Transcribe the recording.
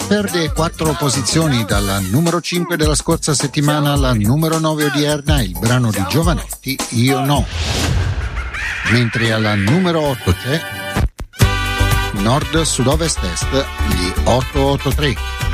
Perde 4 posizioni dalla numero 5 della scorsa settimana alla numero 9 odierna il brano di Giovanotti, Io no. Mentre alla numero 8 c'è Nord Sud Ovest Est, gli 883.